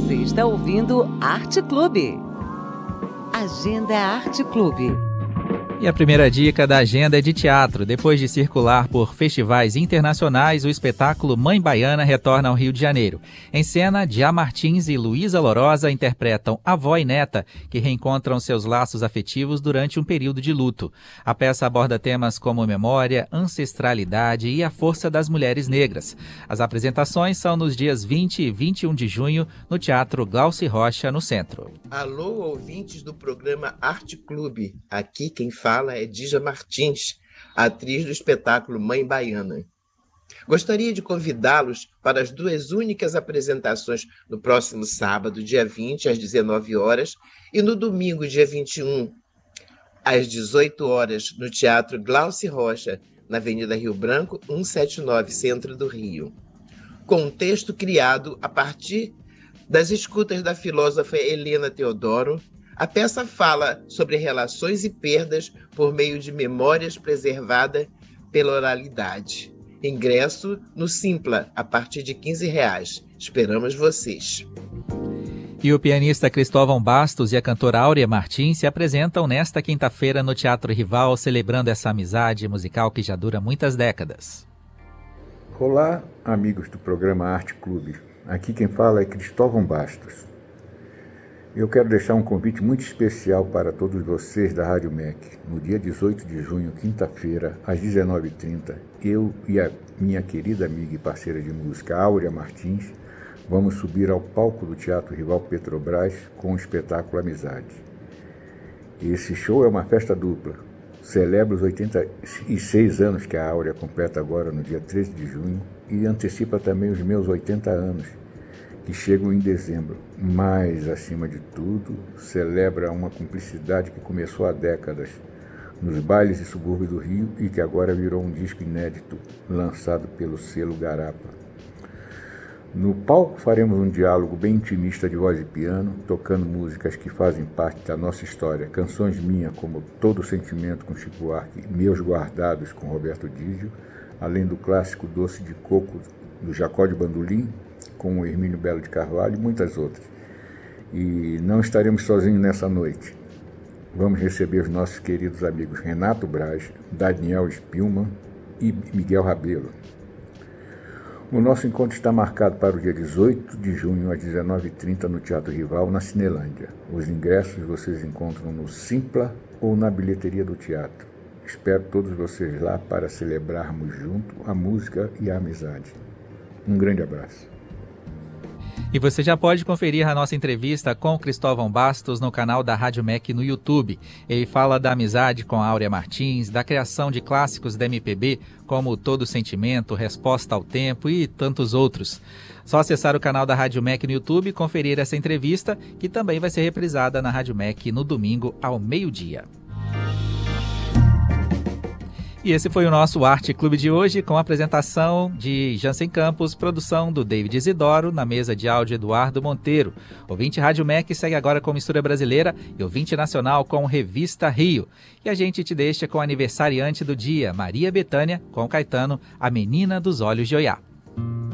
Você está ouvindo Arte Clube. Agenda Arte Clube. E a primeira dica da agenda é de teatro. Depois de circular por festivais internacionais, o espetáculo Mãe Baiana retorna ao Rio de Janeiro. Em cena, Diá Martins e Luísa Lourosa interpretam avó e neta, que reencontram seus laços afetivos durante um período de luto. A peça aborda temas como memória, ancestralidade e a força das mulheres negras. As apresentações são nos dias 20 e 21 de junho, no Teatro Glauci Rocha, no centro. Alô, ouvintes do programa Arte Clube. Aqui quem fala é Dija Martins, atriz do espetáculo Mãe Baiana. Gostaria de convidá-los para as duas únicas apresentações no próximo sábado, dia 20, às 19 horas, e no domingo, dia 21, às 18 horas, no Teatro Glauci Rocha, na Avenida Rio Branco, 179, centro do Rio. Com um texto criado a partir das escutas da filósofa Helena Teodoro, a peça fala sobre relações e perdas por meio de memórias preservadas pela oralidade. Ingresso no Simpla, a partir de R$15. Esperamos vocês. E o pianista Cristóvão Bastos e a cantora Áurea Martins se apresentam nesta quinta-feira no Teatro Rival, celebrando essa amizade musical que já dura muitas décadas. Olá, amigos do programa Arte Clube. Aqui quem fala é Cristóvão Bastos. Eu quero deixar um convite muito especial para todos vocês da Rádio MEC. No dia 18 de junho, quinta-feira, às 19h30, eu e a minha querida amiga e parceira de música, Áurea Martins, vamos subir ao palco do Teatro Rival Petrobras com o espetáculo Amizade. Esse show é uma festa dupla. Celebra os 86 anos que a Áurea completa agora no dia 13 de junho e antecipa também os meus 80 anos, que chegam em dezembro, mas, acima de tudo, celebra uma cumplicidade que começou há décadas nos bailes e subúrbios do Rio e que agora virou um disco inédito, lançado pelo selo Garapa. No palco faremos um diálogo bem intimista de voz e piano, tocando músicas que fazem parte da nossa história, canções minhas como Todo Sentimento com Chico Buarque, Meus Guardados com Roberto Dígio, além do clássico Doce de Coco do Jacó de Bandolim, com o Hermínio Belo de Carvalho e muitas outras. E não estaremos sozinhos nessa noite. Vamos receber os nossos queridos amigos Renato Braz, Daniel Spielmann e Miguel Rabelo. O nosso encontro está marcado para o dia 18 de junho, às 19h30, no Teatro Rival, na Cinelândia. Os ingressos vocês encontram no Simpla ou na bilheteria do teatro. Espero todos vocês lá para celebrarmos junto a música e a amizade. Um grande abraço. E você já pode conferir a nossa entrevista com Cristóvão Bastos no canal da Rádio MEC no YouTube. Ele fala da amizade com a Áurea Martins, da criação de clássicos da MPB, como Todo Sentimento, Resposta ao Tempo e tantos outros. Só acessar o canal da Rádio MEC no YouTube e conferir essa entrevista, que também vai ser reprisada na Rádio MEC no domingo ao meio-dia. E esse foi o nosso Arte Clube de hoje, com a apresentação de Jansen Campos, produção do David Isidoro, na mesa de áudio Eduardo Monteiro. Ouvinte Rádio MEC segue agora com Mistura Brasileira e ouvinte nacional com Revista Rio. E a gente te deixa com o aniversariante do dia, Maria Bethânia, com Caetano, A Menina dos Olhos de Oiá.